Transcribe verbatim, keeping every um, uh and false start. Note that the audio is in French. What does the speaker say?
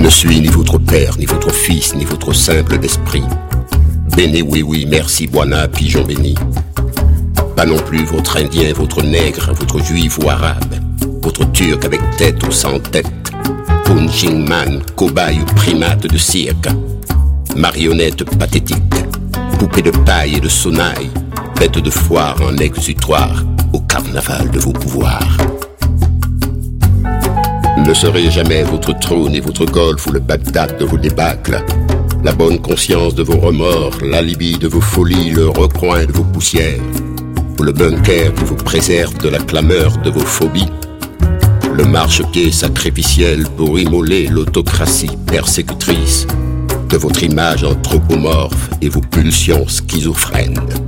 ne suis ni votre père, ni votre fils, ni votre simple d'esprit. Béni, oui, oui, merci, Boana, pigeon béni. Pas non plus votre indien, votre nègre, votre juif ou arabe, votre turc avec tête ou sans tête, punching man, cobaye ou primate de cirque, marionnette pathétique, poupée de paille et de sonnaille, bête de foire en exutoire, au carnaval de vos pouvoirs. Ne serez jamais votre trône et votre golfe ou le Bagdad de vos débâcles, la bonne conscience de vos remords, l'alibi de vos folies, le recoin de vos poussières, ou le bunker qui vous préserve de la clameur de vos phobies, le marchepied sacrificiel pour immoler l'autocratie persécutrice de votre image anthropomorphe et vos pulsions schizophrènes.